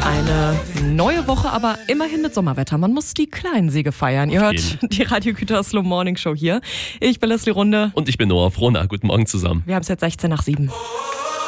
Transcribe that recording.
Eine neue Woche, aber immerhin mit Sommerwetter. Man muss die kleinen Siege feiern. Ihr hört die Radio Gütersloh Morning Show hier. Ich bin Leslie Runde. Und ich bin Noah Frohner. Guten Morgen zusammen. Wir haben es jetzt 16 nach 7.